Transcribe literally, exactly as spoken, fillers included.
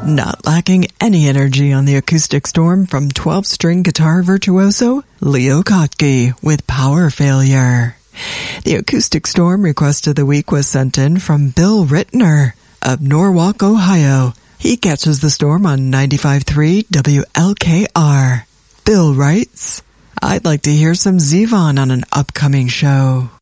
Not lacking any energy on the acoustic storm from twelve-string guitar virtuoso Leo Kottke with Power Failure. The acoustic storm request of the week was sent in from Bill Rittner of Norwalk, Ohio. He catches the storm on ninety-five point three W L K R. Bill writes, I'd like to hear some Zevon on an upcoming show.